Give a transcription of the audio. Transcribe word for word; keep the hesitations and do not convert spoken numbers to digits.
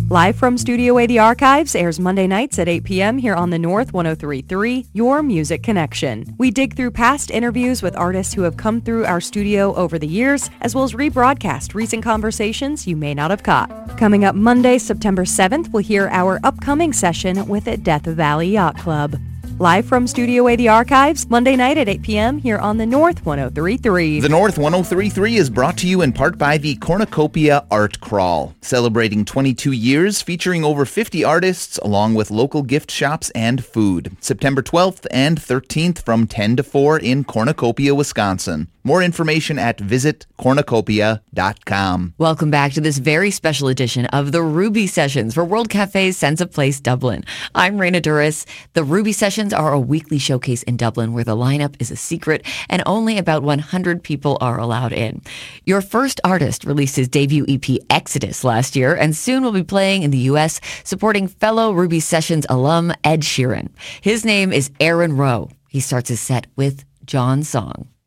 Live from Studio A, The Archives airs Monday nights at eight p.m. here on the North one oh three point three, Your Music Connection. We dig through past interviews with artists who have come through our studio over the years, as well as rebroadcast recent conversations you may not have caught. Coming up Monday, September seventh, we'll hear our upcoming session with Death Valley Yacht Club. Live from Studio A, The Archives, Monday night at eight p.m. here on the North one oh three point three. The North one oh three point three is brought to you in part by the Cornucopia Art Crawl, celebrating twenty-two years, featuring over fifty artists, along with local gift shops and food. September twelfth and thirteenth from ten to four in Cornucopia, Wisconsin. More information at visit cornucopia dot com. Welcome back to this very special edition of the Ruby Sessions for World Cafe's Sense of Place Dublin. I'm Raina Duras. The Ruby Sessions are a weekly showcase in Dublin where the lineup is a secret and only about one hundred people are allowed in. Your first artist released his debut E P Exodus last year and soon will be playing in the U S supporting fellow Ruby Sessions alum Ed Sheeran. His name is Aaron Rowe. He starts his set with John's Song.